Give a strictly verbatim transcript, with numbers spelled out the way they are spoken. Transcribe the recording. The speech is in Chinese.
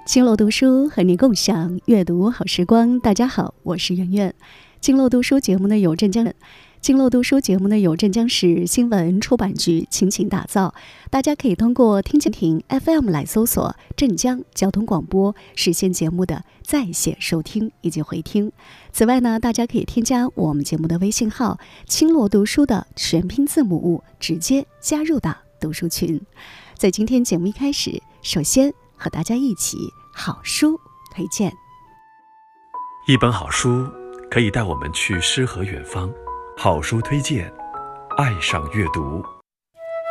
青楼读书和您共享阅读好时光。大家好，我是圆圆。青楼读书节目呢由镇江青楼读书节目呢由镇江市新闻出版局倾情打造，大家可以通过听蜻蜓 F M 来搜索镇江交通广播，实现节目的在线收听以及回听。此外呢，大家可以添加我们节目的微信号青楼读书的全拼字母物，直接加入到读书群。在今天节目一开始，首先和大家一起好书推荐。 一本好书可以带我们去诗和远方，好书推荐，爱上阅读。